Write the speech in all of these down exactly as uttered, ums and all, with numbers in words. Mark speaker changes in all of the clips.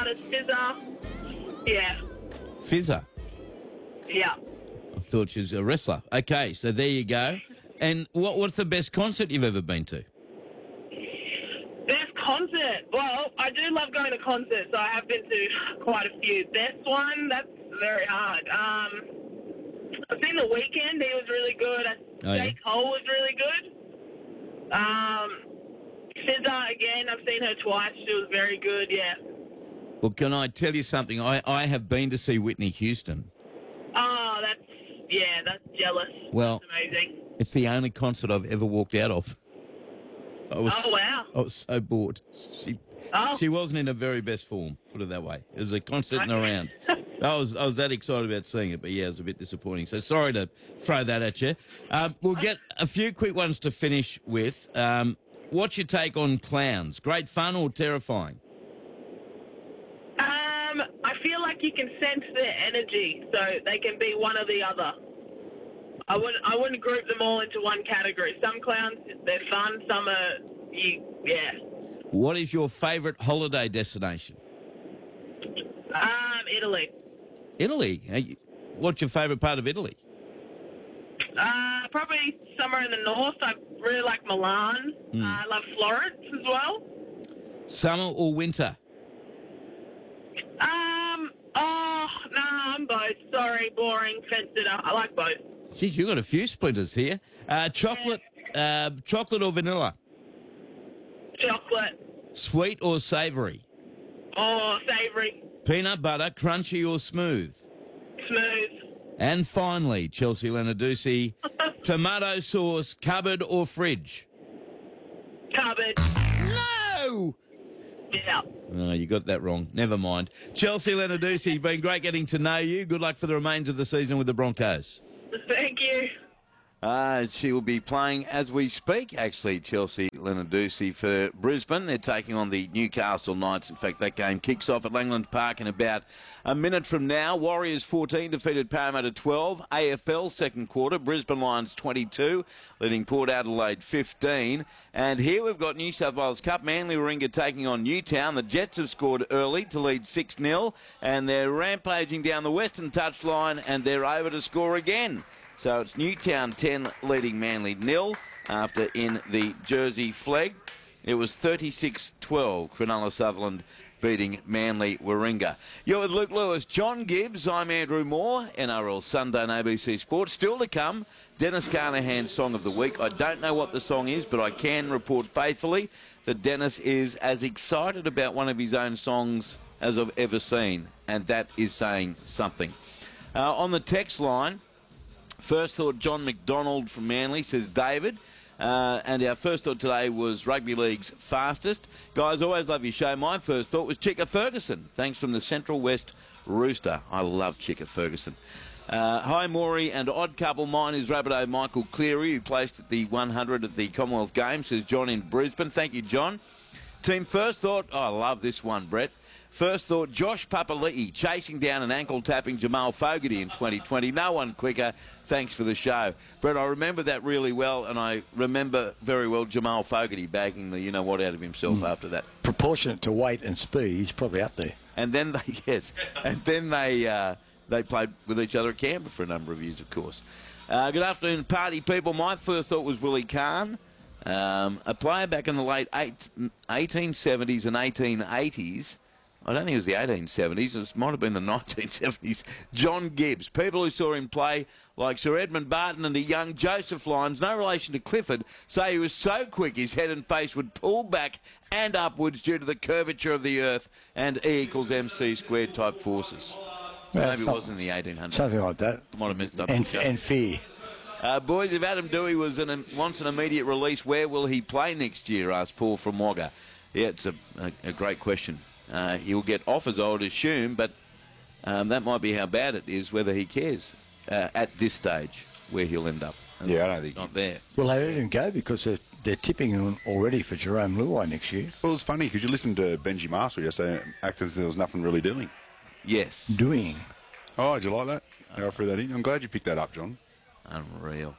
Speaker 1: artist Fizzer. Yeah.
Speaker 2: Fizzer.
Speaker 1: Yeah.
Speaker 2: I thought she was a wrestler. Okay, so there you go. And what what's the best concert you've ever been to?
Speaker 1: Best concert. Well, I do love going to concerts, so I have been to quite a few. Best one, that's very hard. Um, I've seen The Weeknd. He was really good.
Speaker 2: Oh, yeah?
Speaker 1: J. Cole was really good. Um, Fizzer, again, I've seen her twice. She was very good, yeah.
Speaker 2: Well, can I tell you something? I, I have been to see Whitney Houston.
Speaker 1: Oh, that's, yeah, that's jealous.
Speaker 2: Well,
Speaker 1: That's amazing.
Speaker 2: It's the only concert I've ever walked out of. I was,
Speaker 1: Oh, wow.
Speaker 2: I was so bored. She,
Speaker 1: Oh.
Speaker 2: she wasn't in her very best form, put it that way. It was a concert and around. I was I was that excited about seeing it, but yeah, it was a bit disappointing. So sorry to throw that at you. Um, we'll get a few quick ones to finish with. Um, what's your take on clowns? Great fun or terrifying?
Speaker 1: Um, I feel like you can sense their energy, so they can be one or the other. I wouldn't, I wouldn't group them all into one category. Some clowns, they're fun. Some are, you, yeah.
Speaker 2: What is your favourite holiday destination?
Speaker 1: Um, Italy.
Speaker 2: Italy. Hey, what's your favourite part of Italy?
Speaker 1: Uh, probably somewhere in the north. I really like Milan.
Speaker 2: Mm.
Speaker 1: Uh, I love Florence as well.
Speaker 2: Summer or winter?
Speaker 1: Um, oh, no, I'm both. Sorry, boring, fenced it up. I like both.
Speaker 2: Geez, you've got a few splinters here. Uh, chocolate, uh, chocolate or vanilla?
Speaker 1: Chocolate.
Speaker 2: Sweet or savoury?
Speaker 1: Oh, savoury.
Speaker 2: Peanut butter, crunchy or smooth?
Speaker 1: Smooth.
Speaker 2: And finally, Chelsea Lenadusi, tomato sauce, cupboard or fridge?
Speaker 1: Cupboard.
Speaker 2: No!
Speaker 1: Yeah.
Speaker 2: Oh, you got that wrong. Never mind. Chelsea Lenadusi, been great getting to know you. Good luck for the remainder of the season with the Broncos.
Speaker 1: Thank you.
Speaker 2: Uh, she will be playing as we speak, actually, Chelsea Lenadusi for Brisbane. They're taking on the Newcastle Knights. In fact, that game kicks off at Langland Park in about a minute from now. Warriors fourteen defeated Parramatta twelve. A F L second quarter, Brisbane Lions twenty-two, leading Port Adelaide fifteen. And here we've got New South Wales Cup. Manly Warringah taking on Newtown. The Jets have scored early to lead six nil, and they're rampaging down the western touchline, and they're over to score again. So it's Newtown ten leading Manly nil after in the Jersey flag. It was thirty-six twelve, Cronulla Sutherland beating Manly Warringah. You're with Luke Lewis, John Gibbs, I'm Andrew Moore, N R L Sunday on A B C Sports. Still to come, Dennis Carnahan's Song of the Week. I don't know what the song is, but I can report faithfully that Dennis is as excited about one of his own songs as I've ever seen, and that is saying something. Uh, on the text line, first thought John McDonald from Manly, says David. Uh, and our first thought today was Rugby League's fastest. Guys, always love your show. My first thought was Chicka Ferguson. Thanks from the Central West Rooster. I love Chicka Ferguson. Uh, hi, Maury and odd couple. Mine is Rabbitoh Michael Cleary, who placed at the one hundred at the Commonwealth Games, says John in Brisbane. Thank you, John. Team first thought, oh, I love this one, Brett. First thought, Josh Papali'i chasing down and ankle-tapping Jamal Fogarty in twenty twenty. No one quicker. Thanks for the show. Brett, I remember that really well, and I remember very well Jamal Fogarty bagging the you-know-what out of himself mm. after that.
Speaker 3: Proportionate to weight and speed, he's probably up there.
Speaker 2: And then they, yes, and then they uh, they played with each other at Canberra for a number of years, of course. Uh, good afternoon, party people. My first thought was Willie Kahn, um, a player back in the late eight, eighteen seventies and eighteen eighties. I don't think it was the eighteen seventies. It might have been the nineteen seventies. John Gibbs. People who saw him play, like Sir Edmund Barton and a young Joseph Lyons, no relation to Clifford, say he was so quick his head and face would pull back and upwards due to the curvature of the earth and E equals M C squared type forces.
Speaker 3: Yeah,
Speaker 2: Maybe it was in the eighteen hundreds.
Speaker 3: Something like that.
Speaker 2: Might have messed up.
Speaker 3: And, and fear.
Speaker 2: Uh, boys, if Adam Dewey was an, wants an immediate release, where will he play next year? Asked Paul from Wagga. Yeah, it's a, a, a great question. Uh, he'll get offers, I would assume, but um, that might be how bad it is, whether he cares uh, at this stage where he'll end up. And
Speaker 4: yeah, I don't think
Speaker 2: not there.
Speaker 3: Well, they let him go because they're, they're tipping him already for Jerome Luai next year.
Speaker 4: Well, it's funny because you listen to Benji Marshall yesterday, act as there was nothing really doing.
Speaker 2: Yes.
Speaker 3: Doing.
Speaker 4: Oh, did you like that? How I threw that in? I'm glad you picked that up, John.
Speaker 2: Unreal.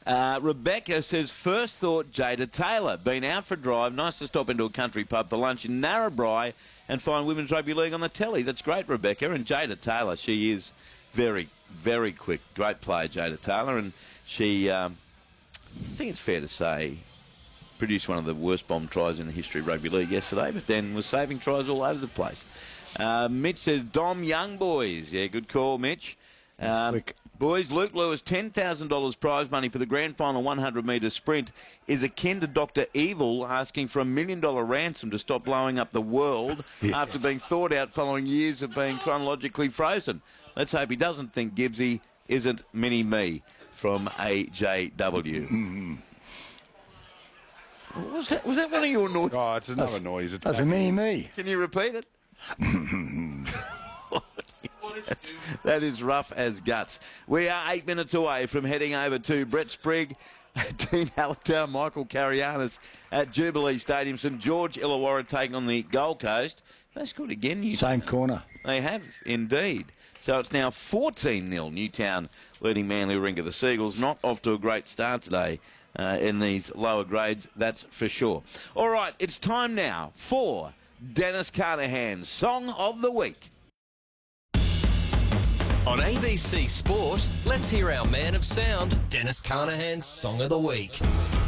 Speaker 2: Uh, Rebecca says, first thought Jada Taylor. Been out for a drive. Nice to stop into a country pub for lunch in Narrabri and find Women's Rugby League on the telly. That's great, Rebecca. And Jada Taylor, she is very, very quick. Great player, Jada Taylor. And she, um, I think it's fair to say, produced one of the worst bomb tries in the history of rugby league yesterday, but then was saving tries all over the place. Uh, Mitch says, Dom Young boys. Yeah, good call, Mitch. Um,
Speaker 3: quick.
Speaker 2: Boys, Luke Lewis, ten thousand dollars prize money for the grand final one hundred metre sprint is akin to Doctor Evil asking for a million dollar ransom to stop blowing up the world
Speaker 3: Yes.
Speaker 2: after being thawed out following years of being chronologically frozen. Let's hope he doesn't think Gibbsy isn't mini-me from A J W.
Speaker 3: Mm-hmm.
Speaker 2: Was that, was that one of your noises?
Speaker 4: Oh, it's another noise. It's
Speaker 3: That's a mini-me.
Speaker 2: Can you repeat it? That's, that is rough as guts. We are eight minutes away from heading over to Brett Sprigg, Dean Hallertau, Michael Carianis at Jubilee Stadium. St George Illawarra taking on the Gold Coast. That's good again. Newtown.
Speaker 3: Same corner.
Speaker 2: They have, indeed. So it's now fourteen nil. Newtown leading Manly Warringah. The Seagulls not off to a great start today uh, in these lower grades, that's for sure. All right, it's time now for Dennis Carnahan's Song of the Week.
Speaker 5: On A B C Sport, let's hear our man of sound, Dennis Carnahan's Song of the Week.